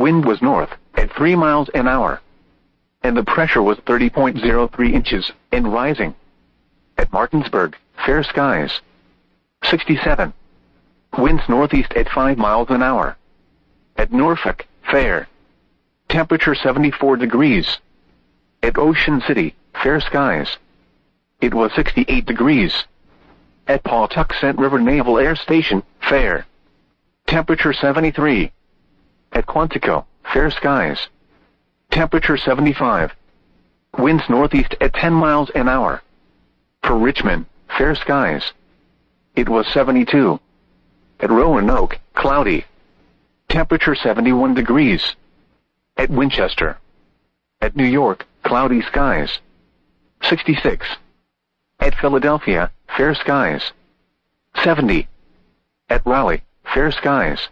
wind was north at 3 miles an hour. And the pressure was 30.03 inches and rising. At Martinsburg, fair skies. 67. Winds northeast at 5 miles an hour. At Norfolk, fair. Temperature 74 degrees. At Ocean City, fair skies. It was 68 degrees. At Pawtuxet River Naval Air Station, fair. Temperature 73. At Quantico, fair skies. Temperature 75. Winds northeast at 10 miles an hour. For Richmond, fair skies. It was 72. At Roanoke, cloudy. Temperature 71 degrees. At Winchester. At New York, cloudy skies. 66. At Philadelphia, fair skies. 70. At Raleigh, fair skies.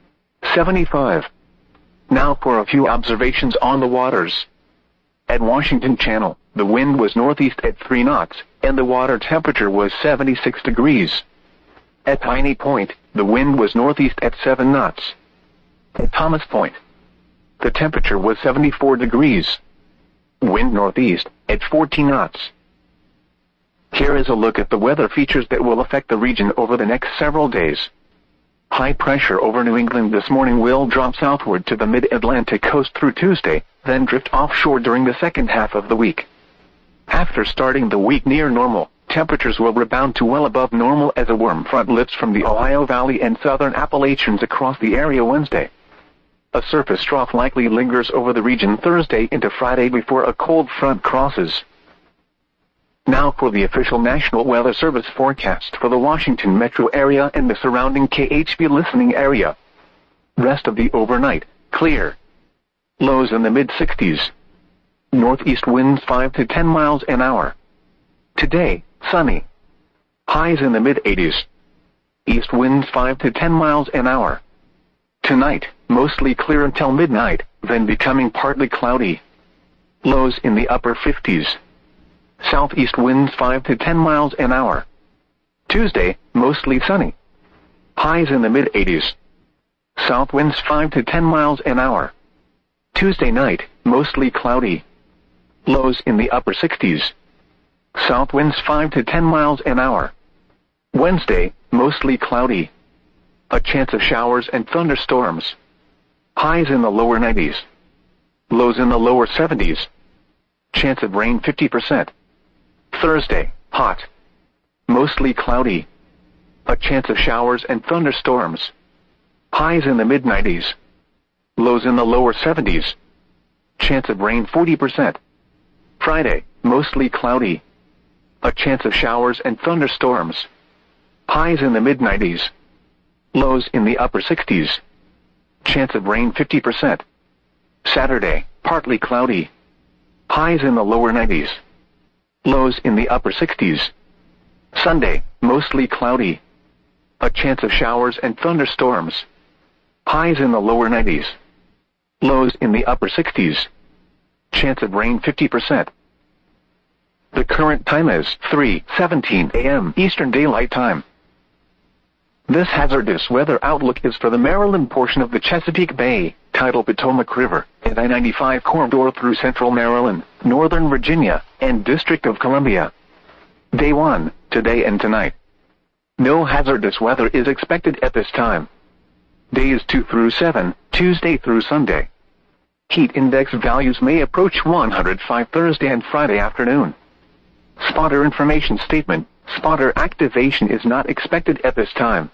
75. Now for a few observations on the waters. At Washington Channel, the wind was northeast at 3 knots, and the water temperature was 76 degrees. At Piney Point, the wind was northeast at 7 knots. At Thomas Point, the temperature was 74 degrees. Wind northeast at 14 knots. Here is a look at the weather features that will affect the region over the next several days. High pressure over New England this morning will drop southward to the mid-Atlantic coast through Tuesday, then drift offshore during the second half of the week. After starting the week near normal, temperatures will rebound to well above normal as a warm front lifts from the Ohio Valley and southern Appalachians across the area Wednesday. A surface trough likely lingers over the region Thursday into Friday before a cold front crosses. Now for the official National Weather Service forecast for the Washington metro area and the surrounding KHB listening area. Rest of the overnight, clear. Lows in the mid-60s. Northeast winds 5 to 10 miles an hour. Today, sunny. Highs in the mid-80s. East winds 5 to 10 miles an hour. Tonight, mostly clear until midnight, then becoming partly cloudy. Lows in the upper 50s. Southeast winds 5 to 10 miles an hour. Tuesday, mostly sunny. Highs in the mid-80s. South winds 5 to 10 miles an hour. Tuesday night, mostly cloudy. Lows in the upper 60s. South winds 5 to 10 miles an hour. Wednesday, mostly cloudy. A chance of showers and thunderstorms. Highs in the lower 90s. Lows in the lower 70s. Chance of rain 50%. Thursday, hot. Mostly cloudy. A chance of showers and thunderstorms. Highs in the mid-90s. Lows in the lower 70s. Chance of rain 40%. Friday, mostly cloudy. A chance of showers and thunderstorms. Highs in the mid-90s. Lows in the upper 60s. Chance of rain 50%. Saturday, partly cloudy. Highs in the lower 90s. Lows in the upper 60s. Sunday, mostly cloudy. A chance of showers and thunderstorms. Highs in the lower 90s. Lows in the upper 60s. Chance of rain 50%. The current time is 3:17 a.m. Eastern Daylight Time. This hazardous weather outlook is for the Maryland portion of the Chesapeake Bay, tidal Potomac River, and I-95 corridor through central Maryland, northern Virginia, and District of Columbia. Day 1, today and tonight. No hazardous weather is expected at this time. Days 2 through 7, Tuesday through Sunday. Heat index values may approach 105 Thursday and Friday afternoon. Spotter information statement. Spotter activation is not expected at this time.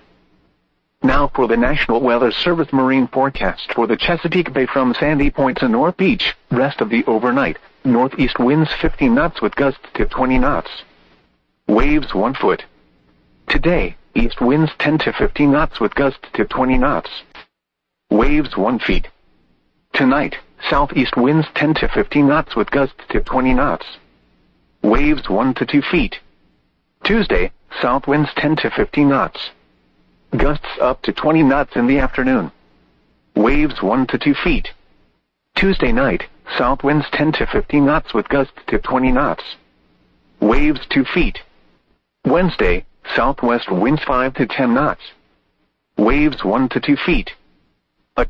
Now for the National Weather Service marine forecast for the Chesapeake Bay from Sandy Point to North Beach. Rest of the overnight. Northeast winds 15 knots with gusts to 20 knots. Waves 1 foot. Today, east winds 10 to 15 knots with gusts to 20 knots. Waves 1 feet. Tonight, southeast winds 10 to 15 knots with gusts to 20 knots. Waves 1 to 2 feet. Tuesday, south winds 10 to 15 knots. Gusts up to 20 knots in the afternoon. Waves 1 to 2 feet. Tuesday night, south winds 10 to 15 knots with gusts to 20 knots. Waves 2 feet. Wednesday, southwest winds 5 to 10 knots. Waves 1 to 2 feet.